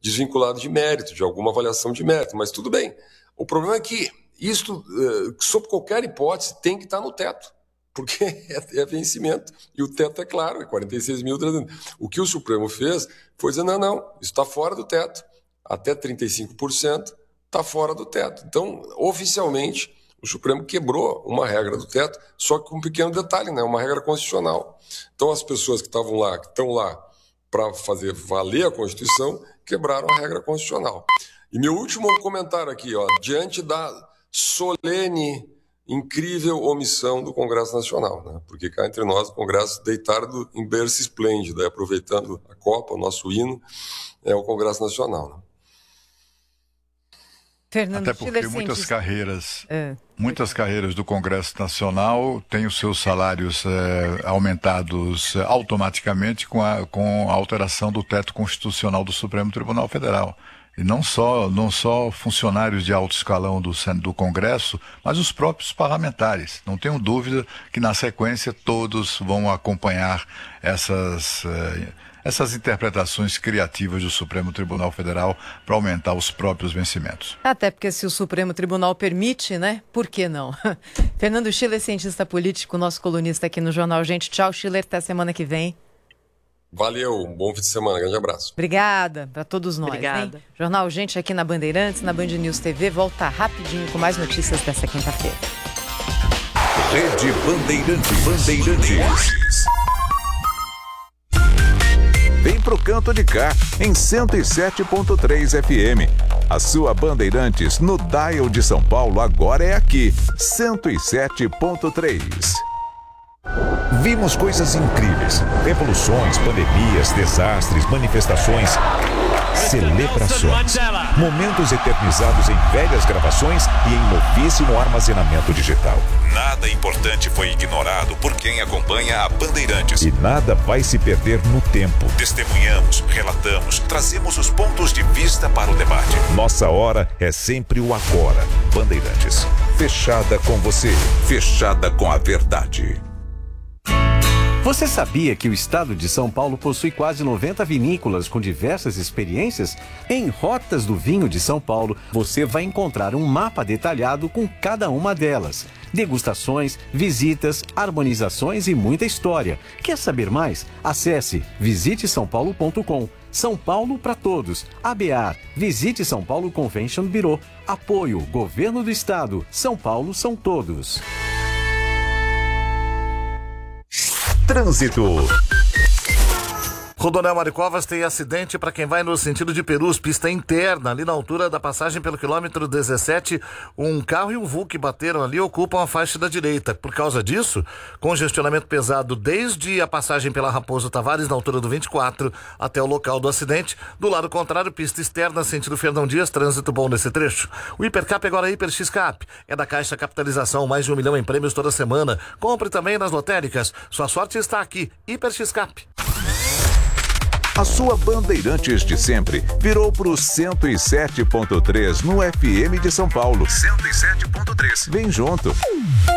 desvinculado de mérito, de alguma avaliação de mérito, mas tudo bem. O problema é que isso, sob qualquer hipótese, tem que estar no teto, porque é vencimento, e o teto é claro, é 46.300. O que o Supremo fez foi dizer, não, isso está fora do teto, até 35% está fora do teto. Então, oficialmente, o Supremo quebrou uma regra do teto, só que com um pequeno detalhe, né? Uma regra constitucional. Então, as pessoas que estavam lá, que estão lá para fazer valer a Constituição, quebraram a regra constitucional. E meu último comentário aqui, diante da solene, incrível omissão do Congresso Nacional, né? Porque cá entre nós, o Congresso deitado em berço esplêndido, aproveitando a Copa, o nosso hino, é o Congresso Nacional, né? Fernando, até porque muitas carreiras do Congresso Nacional têm os seus salários aumentados automaticamente com a alteração do teto constitucional do Supremo Tribunal Federal. E não só funcionários de alto escalão do Congresso, mas os próprios parlamentares. Não tenho dúvida que, na sequência, todos vão acompanhar essas interpretações criativas do Supremo Tribunal Federal para aumentar os próprios vencimentos. Até porque se o Supremo Tribunal permite, né? Por que não? Fernando Schiller, cientista político, nosso colunista aqui no Jornal Gente. Tchau, Schiller, até semana que vem. Valeu, um bom fim de semana, grande abraço. Obrigada para todos nós. Obrigada. Hein? Jornal Gente aqui na Bandeirantes, na Band News TV, volta rapidinho com mais notícias dessa quinta-feira. Rede Bandeirantes. Vem pro canto de cá, em 107.3 FM. A sua Bandeirantes no dial de São Paulo agora é aqui, 107.3. Vimos coisas incríveis, revoluções, pandemias, desastres, manifestações, celebrações, momentos eternizados em velhas gravações e em novíssimo armazenamento digital. Nada importante foi ignorado por quem acompanha a Bandeirantes. E nada vai se perder no tempo. Testemunhamos, relatamos, trazemos os pontos de vista para o debate. Nossa hora é sempre o agora. Bandeirantes, fechada com você, fechada com a verdade. Você sabia que o estado de São Paulo possui quase 90 vinícolas com diversas experiências? Em Rotas do Vinho de São Paulo, você vai encontrar um mapa detalhado com cada uma delas. Degustações, visitas, harmonizações e muita história. Quer saber mais? Acesse visitesaopaulo.com. São Paulo para todos. ABAR, Visite São Paulo Convention Bureau. Apoio, Governo do Estado. São Paulo são todos. Trânsito. Rodonel Mário Covas tem acidente para quem vai no sentido de Perus, pista interna, ali na altura da passagem pelo quilômetro 17, um carro e um Vulk bateram ali, ocupam a faixa da direita. Por causa disso, congestionamento pesado desde a passagem pela Raposo Tavares, na altura do 24, até o local do acidente. Do lado contrário, pista externa, sentido Fernão Dias, trânsito bom nesse trecho. O Hipercap agora é Hiper X-Cap, é da Caixa Capitalização, mais de 1 milhão em prêmios toda semana. Compre também nas lotéricas, sua sorte está aqui, Hiper X-Cap. A sua Bandeirantes de sempre virou pro 107.3 no FM de São Paulo. 107.3. Vem junto.